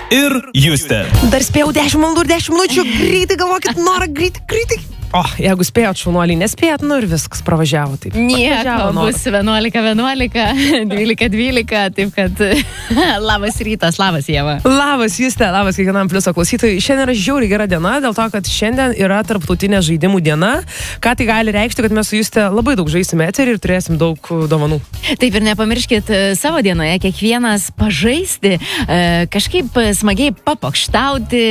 ir Justė. Dar spėjau 10 valandų ir 10 minučių. Greitai galvokit, Nora, greitai. O, jeigu spėjot šaunuoliai, nespėjot, nu ir viskas pravažiavo. Taip. Nieko, bus 11, 12, taip kad labas rytas, labas Ieva. Labas Justė, labas kiekvienam Pliuso klausytojui. Šiandien yra žiauriai gera diena, dėl to, kad šiandien yra tarptautinė žaidimų diena. Ką tai gali reikšti, kad mes su Justė labai daug žaisime eterį ir turėsim daug dovanų. Taip ir nepamirškit savo dienoje kiekvienas pažaisti, kažkaip smagiai papokštauti,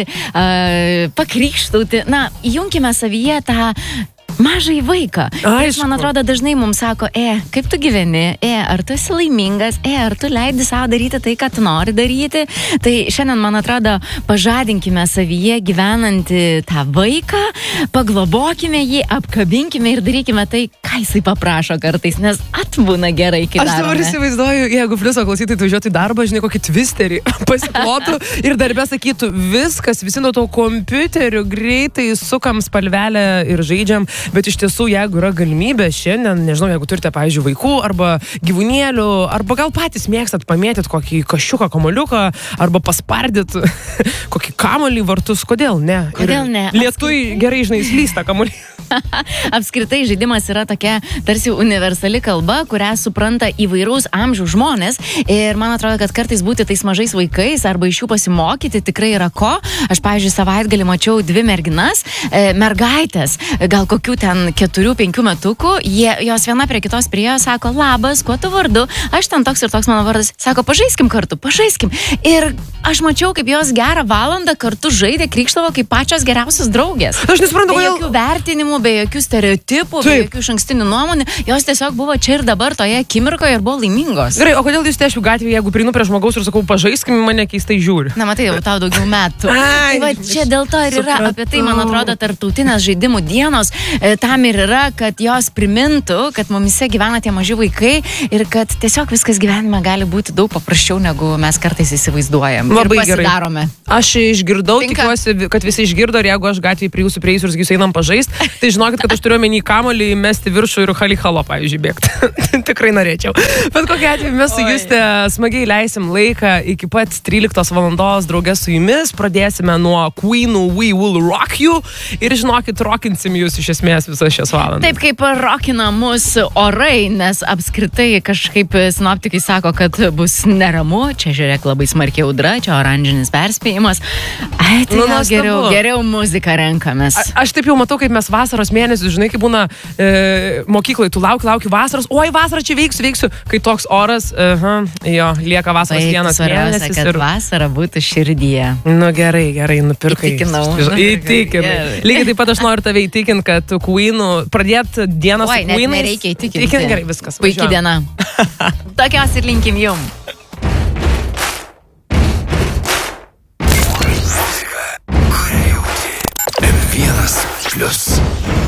pakrikštauti. Na, junkime savyje tą mažai vaiką. Jis, man atrodo, dažnai mums sako, kaip tu gyveni, ar tu esi laimingas, ar tu leidi savo daryti tai, ką tu nori daryti. Tai šiandien, man atrodo, pažadinkime savyje gyvenantį tą vaiką, paglobokime jį, apkabinkime ir darykime tai, ką jisai paprašo kartais, nes atbūna gerai, kai darome. Aš dabar įsivaizduoju, jeigu Pliuso klausytojai važiuotų į darbą, žinai, kokį twisterį pasiklotų ir darbę sakytų, viskas, visi nuo to kompiuteriu greitai sukam spalvelę ir žaidžiam. Bet iš tiesų, jeigu yra galimybė šiandien, nežinau, jeigu turite, pavyzdžiui, vaikų arba gyvūnėlių, arba gal patys mėgstat pamėtyt kokį kašiuką, kamoliuką, arba paspardyt kokį kamolį vartus, kodėl ne? Kodėl ne? Lietui gerai, žinai, slysta kamolį. Apskritai žaidimas yra tokia tarsi universali kalba, kurią supranta įvairaus amžiaus žmonės ir man atrodo, kad kartais būti tais mažais vaikais arba iš jų pasimokyti tikrai yra ko. Aš, pavyzdžiui, savaitgalį mačiau 2 merginas, mergaitės, gal kokių ten 4-5 metukų, jos viena prie kitos priėjo, sako, labas, kuo tu vardu? Aš ten toks ir toks mano vardas. Sako, pažaiskim kartu, pažaiskim. Ir aš mačiau, kaip jos gerą valandą kartu žaidė, krykštavo kaip pačios geriausios draugės. Aš nesuprantu, be jokių vertinimų, be jokių stereotipų, be jokių išankstinių nuomonių. Jos tiesiog buvo čia ir dabar toje akimirkoje ir buvo laimingos. Gerai, o kodėl jūs tešiu gatvėje, jeigu prieinu prie žmogaus ir sakau, pažaiskim, mane keistai žiūri? Na, matai, jau tau daugiau metų. Tai va, čia dėl to ir yra apie tai, man atrodo, tarptautinės žaidimų dienos. Tam ir yra, kad jos primintų, kad mumise gyvena tie maži vaikai ir kad tiesiog viskas gyvenime gali būti daug paprasčiau, negu mes kartais įsivaizduojam. Labai ir pasidarome. Aš išgirdau, tikiuosi, kad visi išgirdo ir jeigu aš gatvėje prie jūsų prieisiu ir sakysiu, einam pažaist, tai žinokit, kad aš turiu omeny kamolį mesti viršų ir hali-halo, pavyzdžiui, bėgti. Tikrai norėčiau. Bet kokiu atveju mes su Juste smagiai leisim laiką iki pat 13 valandos draugė su jumis. Pradėsime nuo Queenų We Will Rock You ir žinokit, rockinsim jūs iš esmės visas šias valandas. Taip kaip rockina mus orai, nes apskritai kažkaip sinoptikai sako, kad bus neramu. Čia žiūrėk labai smarkiai audra, čia oranžinis perspėjimas. Ai, tai geriau muziką renkamės. Aš taip jau matau, kaip mes vasaros mėnesius, žinai, kaip būna mokyklai, tu lauki vasaros, oi, vasarą čia veiksiu, kai toks oras, lieka vasaros vienas mėnesis. Kad vasara būtų širdyje. Nu gerai, nupirkai. Įtikinau. Lygiai taip pat aš noriu tave įtikinti, kad Queenų, pradėt dieną su Queenais. Nereikia įtikinti. Gerai, viskas. Puikiai diena. Tokios ir linkim jum. M1+.